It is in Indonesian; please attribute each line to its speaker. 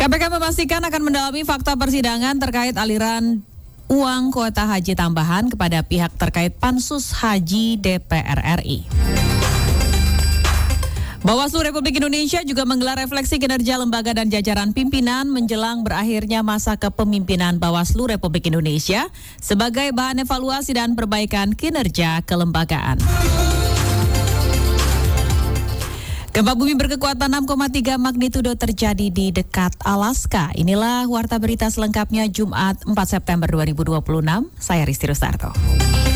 Speaker 1: KPK memastikan akan mendalami fakta persidangan terkait aliran uang kuota haji tambahan kepada pihak terkait Pansus Haji DPR RI. Bawaslu Republik Indonesia juga menggelar refleksi kinerja lembaga dan jajaran pimpinan menjelang berakhirnya masa kepemimpinan Bawaslu Republik Indonesia sebagai bahan evaluasi dan perbaikan kinerja kelembagaan. Gempa bumi berkekuatan 6,3 magnitudo terjadi di dekat Alaska. Inilah warta berita selengkapnya Jumat 4 September 2026. Saya Risti Rustarto.